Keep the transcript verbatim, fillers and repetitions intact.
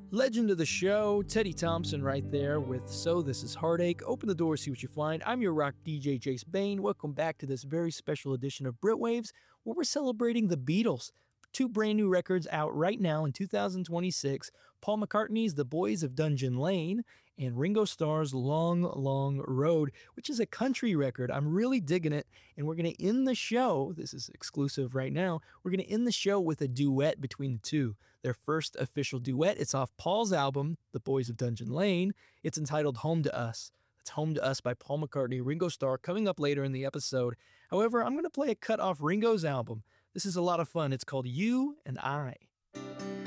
Legend of the show, Teddy Thompson right there with So This Is Heartache. Open the door, see what you find. I'm your rock D J, Jace Bain. Welcome back to this very special edition of Britwaves, where we're celebrating the Beatles. Two brand new records out right now in two thousand twenty-six. Paul McCartney's The Boys of Dungeon Lane and Ringo Starr's Long, Long Road, which is a country record. I'm really digging it. And we're going to end the show, this is exclusive right now, we're going to end the show with a duet between the two. Their first official duet. It's off Paul's album, The Boys of Dungeon Lane. It's entitled Home to Us. It's Home to Us by Paul McCartney, Ringo Starr, coming up later in the episode. However, I'm going to play a cut off Ringo's album. This is a lot of fun. It's called You and I.